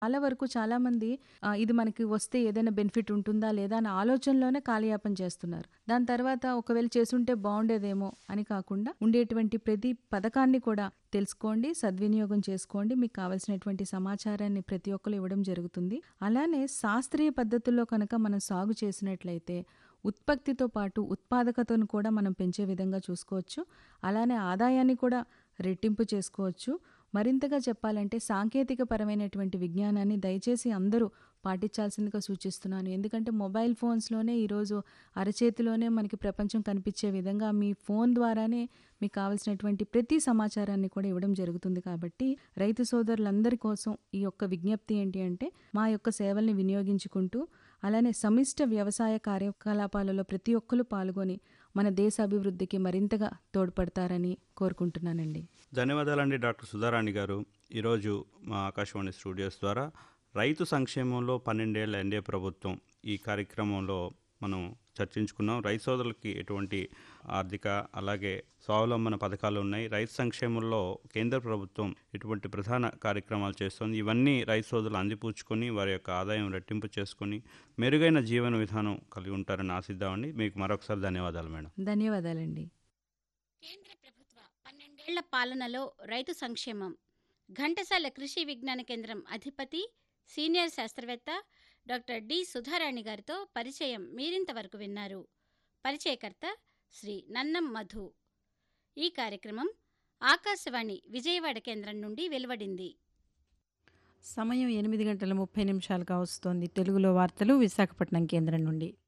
చాలా వరకు చాలామంది ఇది మనకి వస్తే ఏదైనా బెనిఫిట్ ఉంటుందా లేదా అని ఆలోచనలోనే కాలయాపన చేస్తున్నారు. దాని తర్వాత ఒకవేళ చేసుంటే బాగుండేదేమో అని కాకుండా ఉండేటువంటి ప్రతి పథకాన్ని కూడా తెలుసుకోండి, సద్వినియోగం చేసుకోండి. మీకు కావాల్సినటువంటి సమాచారాన్ని ప్రతి ఒక్కరు ఇవ్వడం జరుగుతుంది. అలానే శాస్త్రీయ పద్ధతుల్లో కనుక మనం సాగు చేసినట్లయితే ఉత్పత్తితో పాటు ఉత్పాదకతను కూడా మనం పెంచే విధంగా చూసుకోవచ్చు. అలానే ఆదాయాన్ని కూడా రెట్టింపు చేసుకోవచ్చు. మరింతగా చెప్పాలంటే సాంకేతిక పరమైనటువంటి విజ్ఞానాన్ని దయచేసి అందరూ పాటించాల్సిందిగా సూచిస్తున్నాను. ఎందుకంటే మొబైల్ ఫోన్స్లోనే ఈరోజు అరచేతిలోనే మనకి ప్రపంచం కనిపించే విధంగా మీ ఫోన్ ద్వారానే మీకు కావాల్సినటువంటి ప్రతి సమాచారాన్ని కూడా ఇవ్వడం జరుగుతుంది. కాబట్టి రైతు సోదరులందరి కోసం ఈ యొక్క విజ్ఞప్తి ఏంటి అంటే మా యొక్క సేవల్ని వినియోగించుకుంటూ అలానే సమిష్ట వ్యవసాయ కార్యకలాపాలలో ప్రతి ఒక్కరు పాల్గొని మన దేశ అభివృద్ధికి మరింతగా తోడ్పడతారని కోరుకుంటున్నానండి. ధన్యవాదాలండి డాక్టర్ సుధారాణి గారు. ఈరోజు మా ఆకాశవాణి స్టూడియోస్ ద్వారా రైతు సంక్షేమంలో 12 ఏళ్ల ఎన్డీఏ ప్రభుత్వం ఈ కార్యక్రమంలో మనం చర్చించుకున్నాం. రైతు సోదరులకి ఎటువంటి ఆర్థిక అలాగే స్వావలంబన పథకాలు ఉన్నాయి, రైతు సంక్షేమంలో కేంద్ర ప్రభుత్వం ఎటువంటి ప్రధాన కార్యక్రమాలు చేస్తుంది, ఇవన్నీ రైతు సోదరులు అందిపుచ్చుకొని వారి యొక్క ఆదాయం రెట్టింపు చేసుకొని మెరుగైన జీవన విధానం కలిగి ఉంటారని ఆశిద్దామండి. మీకు మరొకసారి ధన్యవాదాలు మేడం. ధన్యవాదాలండి. కేంద్ర ప్రభుత్వ 12 ఏళ్ల పాలనలో రైతు సంక్షేమం. ఘంటసాల కృషి విజ్ఞాన కేంద్రం అధిపతి సీనియర్ శాస్త్రవేత్త డాక్టర్ డి సుధారాణి గారితో పరిచయం మీరింతవరకు విన్నారు. పరిచయకర్త శ్రీ నన్నం మధు. ఈ కార్యక్రమం ఆకాశవాణి విజయవాడ కేంద్రం నుండి వెలువడింది. సమయం 8 గంటల 30 నిమిషాలుగా వస్తోంది. తెలుగులో వార్తలు విశాఖపట్నం కేంద్రం నుండి.